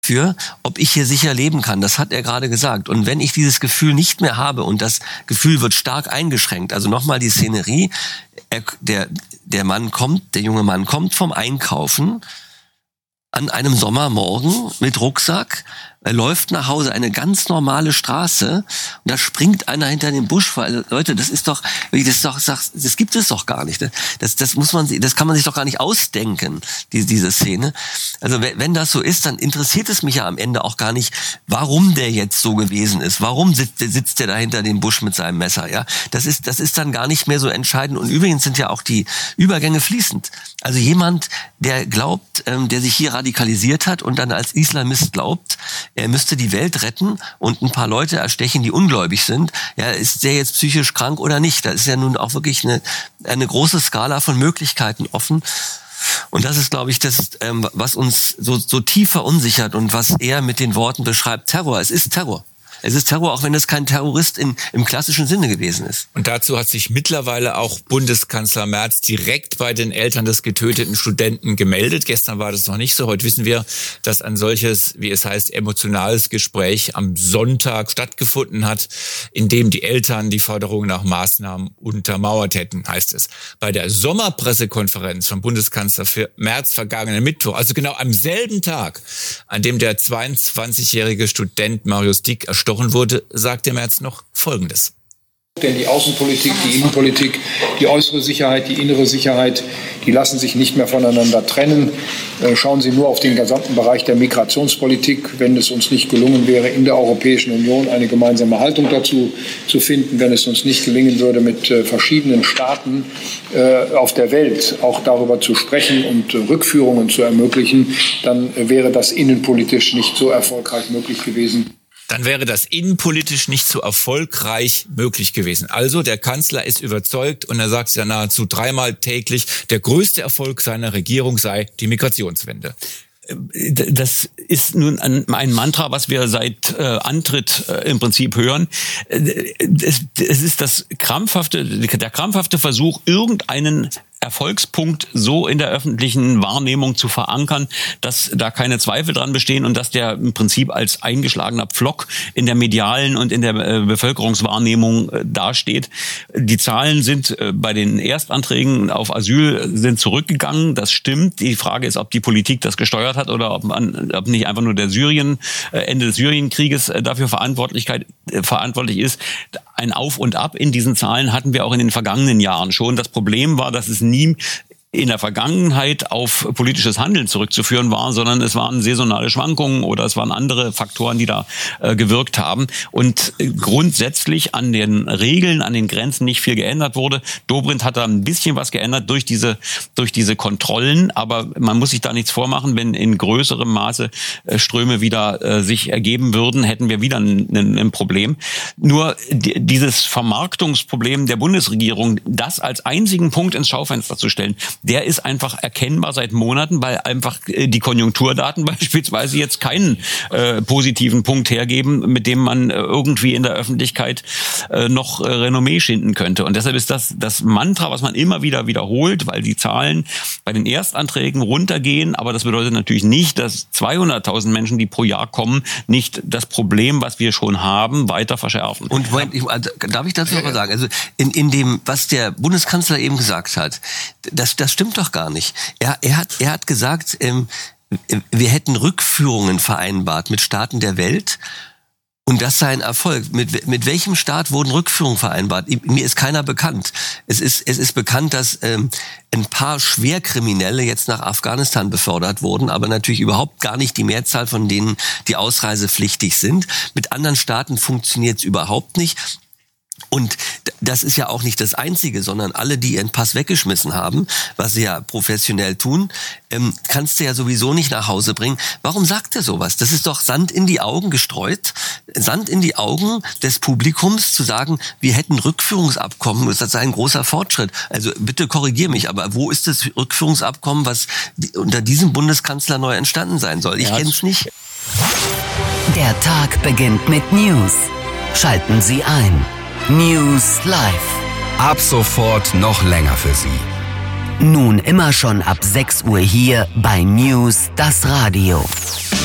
für, ob ich hier sicher leben kann. Das hat er gerade gesagt. Und wenn ich dieses Gefühl nicht mehr habe und das Gefühl wird stark eingeschränkt, also nochmal die Szenerie, der junge Mann kommt vom Einkaufen an einem Sommermorgen mit Rucksack, er läuft nach Hause, eine ganz normale Straße, und da springt einer hinter den Busch, weil, Leute, das gibt es doch gar nicht. Das kann man sich doch gar nicht ausdenken, diese Szene. Also wenn das so ist, dann interessiert es mich ja am Ende auch gar nicht, warum der jetzt so gewesen ist. Warum sitzt der da hinter dem Busch mit seinem Messer, ja? Das ist dann gar nicht mehr so entscheidend. Und übrigens sind ja auch die Übergänge fließend. Also jemand, der glaubt, der sich hier radikalisiert hat und dann als Islamist glaubt, er müsste die Welt retten und ein paar Leute erstechen, die ungläubig sind. Ja, ist der jetzt psychisch krank oder nicht? Da ist ja nun auch wirklich eine große Skala von Möglichkeiten offen. Und das ist, glaube ich, das, was uns so tief verunsichert und was er mit den Worten beschreibt: Terror. Es ist Terror. Es ist Terror, auch wenn es kein Terrorist im klassischen Sinne gewesen ist. Und dazu hat sich mittlerweile auch Bundeskanzler Merz direkt bei den Eltern des getöteten Studenten gemeldet. Gestern war das noch nicht so. Heute wissen wir, dass ein solches, wie es heißt, emotionales Gespräch am Sonntag stattgefunden hat, in dem die Eltern die Forderung nach Maßnahmen untermauert hätten, heißt es. Bei der Sommerpressekonferenz von Bundeskanzler Merz vergangenen Mittwoch, also genau am selben Tag, an dem der 22-jährige Student Marius Dick erstochen wurde, sagte Merz noch Folgendes. Denn die Außenpolitik, die Innenpolitik, die äußere Sicherheit, die innere Sicherheit, die lassen sich nicht mehr voneinander trennen. Schauen Sie nur auf den gesamten Bereich der Migrationspolitik. Wenn es uns nicht gelungen wäre, in der Europäischen Union eine gemeinsame Haltung dazu zu finden, wenn es uns nicht gelingen würde, mit verschiedenen Staaten auf der Welt auch darüber zu sprechen und Rückführungen zu ermöglichen, dann wäre das innenpolitisch nicht so erfolgreich möglich gewesen. Dann wäre das innenpolitisch nicht so erfolgreich möglich gewesen. Also der Kanzler ist überzeugt, und er sagt es ja nahezu 3-mal täglich, der größte Erfolg seiner Regierung sei die Migrationswende. Das ist nun ein Mantra, was wir seit Antritt im Prinzip hören. Es ist der krampfhafte Versuch, irgendeinen Erfolgspunkt so in der öffentlichen Wahrnehmung zu verankern, dass da keine Zweifel dran bestehen und dass der im Prinzip als eingeschlagener Pflock in der medialen und in der Bevölkerungswahrnehmung dasteht. Die Zahlen sind bei den Erstanträgen auf Asyl sind zurückgegangen. Das stimmt. Die Frage ist, ob die Politik das gesteuert hat oder ob nicht einfach nur der Ende des Syrienkrieges dafür verantwortlich ist. Ein Auf und Ab in diesen Zahlen hatten wir auch in den vergangenen Jahren schon. Das Problem war, dass es nie in der Vergangenheit auf politisches Handeln zurückzuführen war, sondern es waren saisonale Schwankungen oder es waren andere Faktoren, die da gewirkt haben. Und grundsätzlich an den Regeln, an den Grenzen nicht viel geändert wurde. Dobrindt hat da ein bisschen was geändert durch diese Kontrollen, aber man muss sich da nichts vormachen, wenn in größerem Maße Ströme wieder sich ergeben würden, hätten wir wieder ein Problem. Nur dieses Vermarktungsproblem der Bundesregierung, das als einzigen Punkt ins Schaufenster zu stellen, der ist einfach erkennbar seit Monaten, weil einfach die Konjunkturdaten beispielsweise jetzt keinen positiven Punkt hergeben, mit dem man irgendwie in der Öffentlichkeit noch Renommee schinden könnte. Und deshalb ist das Mantra, was man immer wieder wiederholt, weil die Zahlen bei den Erstanträgen runtergehen, aber das bedeutet natürlich nicht, dass 200.000 Menschen, die pro Jahr kommen, nicht das Problem, was wir schon haben, weiter verschärfen. Und darf ich dazu noch mal sagen, also in dem, was der Bundeskanzler eben gesagt hat, das stimmt doch gar nicht. Er hat gesagt, wir hätten Rückführungen vereinbart mit Staaten der Welt. Und das sei ein Erfolg. Mit welchem Staat wurden Rückführungen vereinbart? Mir ist keiner bekannt. Es ist bekannt, dass ein paar Schwerkriminelle jetzt nach Afghanistan befördert wurden, aber natürlich überhaupt gar nicht die Mehrzahl von denen, die ausreisepflichtig sind. Mit anderen Staaten funktioniert es überhaupt nicht. Und das ist ja auch nicht das Einzige, sondern alle, die ihren Pass weggeschmissen haben, was sie ja professionell tun, kannst du ja sowieso nicht nach Hause bringen. Warum sagt er sowas? Das ist doch Sand in die Augen gestreut, Sand in die Augen des Publikums, zu sagen, wir hätten Rückführungsabkommen, das sei ein großer Fortschritt. Also bitte korrigier mich, aber wo ist das Rückführungsabkommen, was unter diesem Bundeskanzler neu entstanden sein soll? Ich kenne es nicht. Der Tag beginnt mit News. Schalten Sie ein. News Live. Ab sofort noch länger für Sie. Nun immer schon ab 6 Uhr hier bei News, das Radio.